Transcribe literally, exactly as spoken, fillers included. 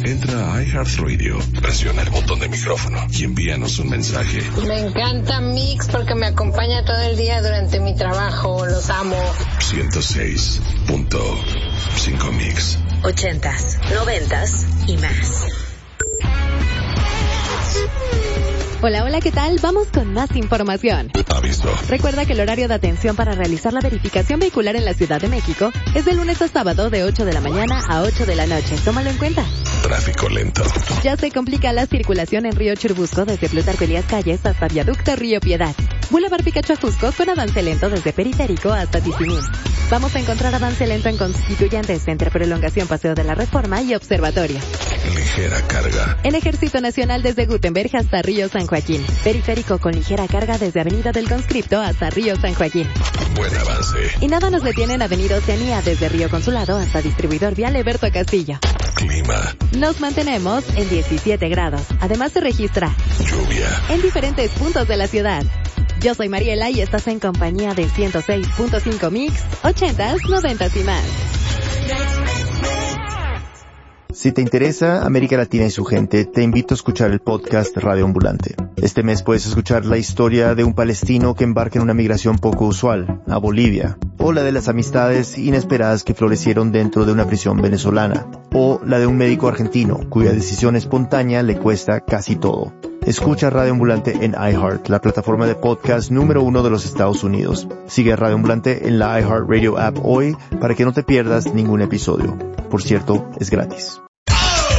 Entra a iHeartRadio, presiona el botón de micrófono y envíanos un mensaje. Me encanta Mix porque me acompaña todo el día durante mi trabajo. Los amo. ciento seis punto cinco Mix. Ochentas, noventas y más. Hola, hola, ¿qué tal? Vamos con más información. Aviso. Recuerda que el horario de atención para realizar la verificación vehicular en la Ciudad de México es de lunes a sábado de ocho de la mañana a ocho de la noche. Tómalo en cuenta. Tráfico lento. Ya se complica la circulación en Río Churubusco desde Plutarco Elías Calles hasta Viaducto Río Piedad. Boulevard Picacho Ajusco con avance lento desde Periférico hasta Tizimín. Vamos a encontrar avance lento en Constituyentes entre Prolongación Paseo de la Reforma y Observatorio. Ligera carga. En Ejército Nacional desde Gutenberg hasta Río San Joaquín. Periférico con ligera carga desde Avenida del Conscripto hasta Río San Joaquín. Buen avance. Y nada nos detiene en Avenida Oceanía desde Río Consulado hasta Distribuidor Vial Eberto Castillo. Clima. Nos mantenemos en diecisiete grados. Además se registra lluvia en diferentes puntos de la ciudad. Yo soy Mariela y estás en compañía de ciento seis punto cinco Mix, ochentas, noventas y más. Si te interesa América Latina y su gente, te invito a escuchar el podcast Radio Ambulante. Este mes puedes escuchar la historia de un palestino que embarca en una migración poco usual, a Bolivia, o la de las amistades inesperadas que florecieron dentro de una prisión venezolana, o la de un médico argentino cuya decisión espontánea le cuesta casi todo. Escucha Radio Ambulante en iHeart, la plataforma de podcast número uno de los Estados Unidos. Sigue a Radio Ambulante en la iHeartRadio app hoy para que no te pierdas ningún episodio. Por cierto, es gratis.